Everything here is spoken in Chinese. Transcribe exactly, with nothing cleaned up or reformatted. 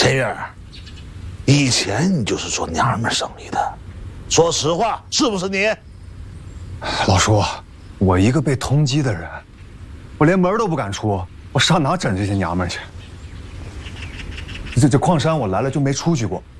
陈月，以前你就是做娘们生意的，说实话，是不是你？ 老叔，我一个被通缉的人，我连门都不敢出，我上哪整这些娘们去？这这矿山我来了就没出去过。